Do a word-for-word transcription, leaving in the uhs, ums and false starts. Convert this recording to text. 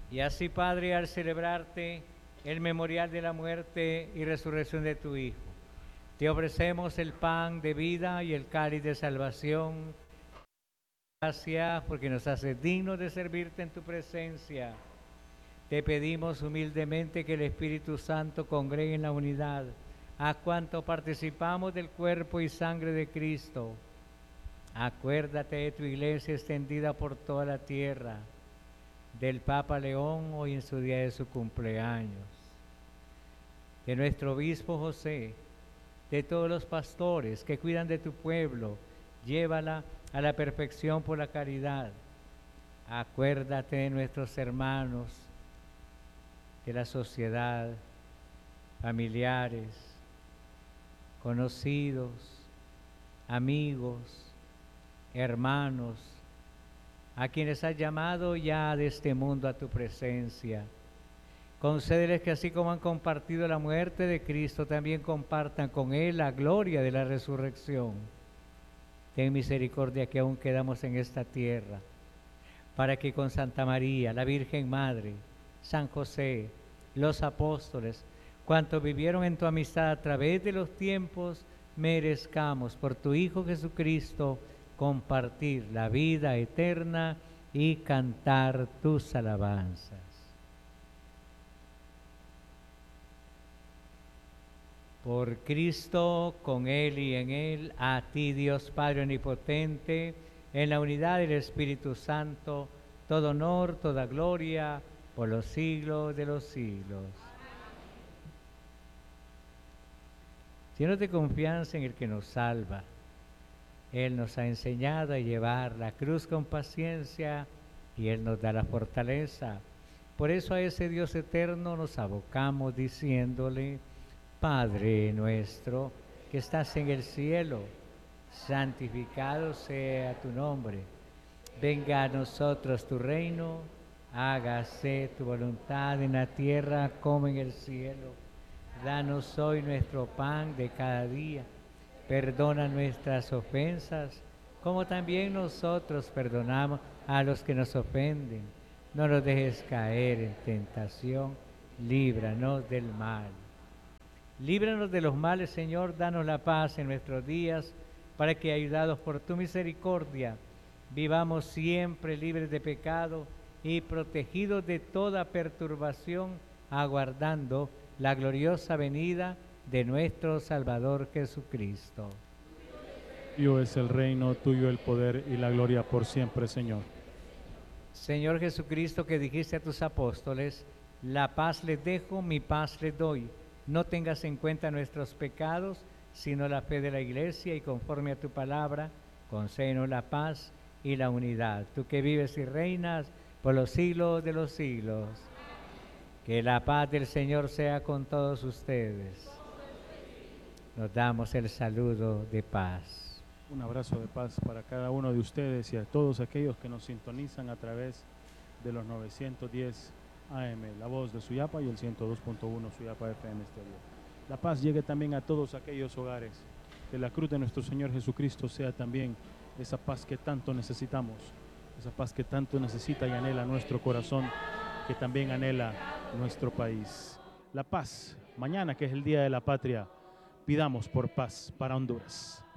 Y así, Padre, al celebrarte el memorial de la muerte y resurrección de tu Hijo, te ofrecemos el pan de vida y el cáliz de salvación. Gracias porque nos haces dignos de servirte en tu presencia. Te pedimos humildemente que el Espíritu Santo congregue en la unidad a cuanto participamos del cuerpo y sangre de Cristo. Acuérdate de tu iglesia extendida por toda la tierra, del Papa León hoy en su día de su cumpleaños, de nuestro obispo José, de todos los pastores que cuidan de tu pueblo, llévala a la perfección por la caridad. Acuérdate de nuestros hermanos, de la sociedad, familiares, conocidos, amigos, hermanos, a quienes has llamado ya de este mundo a tu presencia. Concédeles que así como han compartido la muerte de Cristo, también compartan con Él la gloria de la resurrección. Ten misericordia que aún quedamos en esta tierra, para que con Santa María, la Virgen Madre, San José, los apóstoles, cuantos vivieron en tu amistad a través de los tiempos, merezcamos por tu Hijo Jesucristo compartir la vida eterna y cantar tus alabanzas. Por Cristo, con Él y en Él, a ti Dios Padre Omnipotente, en la unidad del Espíritu Santo, todo honor, toda gloria, por los siglos de los siglos. Llenos de confianza en el que nos salva, Él nos ha enseñado a llevar la cruz con paciencia y Él nos da la fortaleza. Por eso a ese Dios eterno nos abocamos diciéndole: Padre nuestro que estás en el cielo, santificado sea tu nombre. Venga a nosotros tu reino, hágase tu voluntad en la tierra como en el cielo. Danos hoy nuestro pan de cada día. Perdona nuestras ofensas, como también nosotros perdonamos a los que nos ofenden. No nos dejes caer en tentación, líbranos del mal. Líbranos de los males, Señor, danos la paz en nuestros días, para que, ayudados por tu misericordia, vivamos siempre libres de pecado y protegidos de toda perturbación, aguardando la gloriosa venida de nuestro Salvador Jesucristo. Tuyo es el reino, tuyo el poder y la gloria por siempre, Señor. Señor Jesucristo, que dijiste a tus apóstoles: la paz les dejo, mi paz les doy. No tengas en cuenta nuestros pecados, sino la fe de la Iglesia, y conforme a tu palabra, concédenos la paz y la unidad. Tú que vives y reinas por los siglos de los siglos. Que la paz del Señor sea con todos ustedes. Nos damos el saludo de paz. Un abrazo de paz para cada uno de ustedes y a todos aquellos que nos sintonizan a través de los novecientos diez A M, La Voz de Suyapa, y el ciento dos punto uno Suyapa F M Estéreo. La paz llegue también a todos aquellos hogares. Que la cruz de nuestro Señor Jesucristo sea también esa paz que tanto necesitamos, esa paz que tanto necesita y anhela nuestro corazón, que también anhela nuestro país. La paz, mañana que es el Día de la Patria, pidamos por paz para Honduras.